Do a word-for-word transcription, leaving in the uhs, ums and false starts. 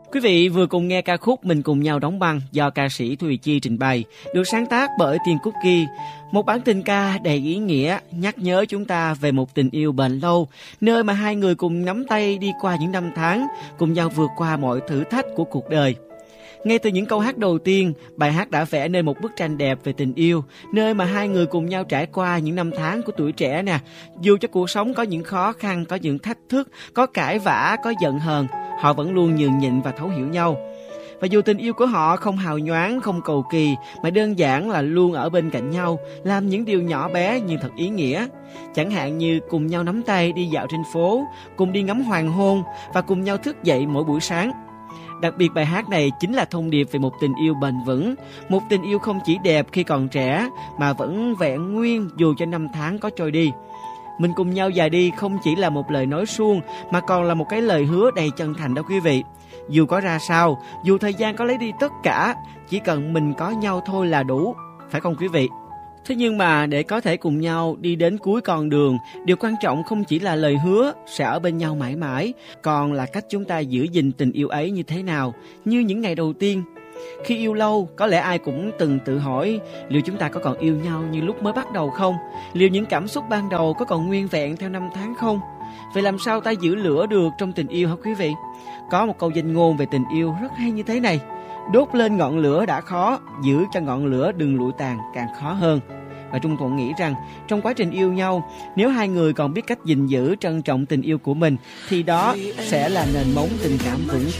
Quý vị vừa cùng nghe ca khúc Mình Cùng Nhau Đóng Băng do ca sĩ Thùy Chi trình bày, được sáng tác bởi Tiên Cookie. Một bản tình ca đầy ý nghĩa, nhắc nhớ chúng ta về một tình yêu bền lâu, nơi mà hai người cùng nắm tay đi qua những năm tháng, cùng nhau vượt qua mọi thử thách của cuộc đời. Ngay từ những câu hát đầu tiên, bài hát đã vẽ nên một bức tranh đẹp về tình yêu, nơi mà hai người cùng nhau trải qua những năm tháng của tuổi trẻ nè. Dù cho cuộc sống có những khó khăn, có những thách thức, có cãi vã, có giận hờn, họ vẫn luôn nhường nhịn và thấu hiểu nhau. Và dù tình yêu của họ không hào nhoáng, không cầu kỳ, mà đơn giản là luôn ở bên cạnh nhau, làm những điều nhỏ bé nhưng thật ý nghĩa. Chẳng hạn như cùng nhau nắm tay đi dạo trên phố, cùng đi ngắm hoàng hôn và cùng nhau thức dậy mỗi buổi sáng. Đặc biệt bài hát này chính là thông điệp về một tình yêu bền vững, một tình yêu không chỉ đẹp khi còn trẻ mà vẫn vẹn nguyên dù cho năm tháng có trôi đi. Mình cùng nhau già đi không chỉ là một lời nói suông mà còn là một cái lời hứa đầy chân thành đó quý vị. Dù có ra sao, dù thời gian có lấy đi tất cả, chỉ cần mình có nhau thôi là đủ, phải không quý vị? Thế nhưng mà để có thể cùng nhau đi đến cuối con đường, điều quan trọng không chỉ là lời hứa sẽ ở bên nhau mãi mãi, còn là cách chúng ta giữ gìn tình yêu ấy như thế nào, như những ngày đầu tiên. Khi yêu lâu, có lẽ ai cũng từng tự hỏi liệu chúng ta có còn yêu nhau như lúc mới bắt đầu không? Liệu những cảm xúc ban đầu có còn nguyên vẹn theo năm tháng không? Vậy làm sao ta giữ lửa được trong tình yêu hả quý vị? Có một câu danh ngôn về tình yêu rất hay như thế này: đốt lên ngọn lửa đã khó, giữ cho ngọn lửa đừng lụi tàn càng khó hơn. Và Trung Thuận nghĩ rằng trong quá trình yêu nhau, nếu hai người còn biết cách gìn giữ, trân trọng tình yêu của mình, thì đó sẽ là nền móng tình cảm vững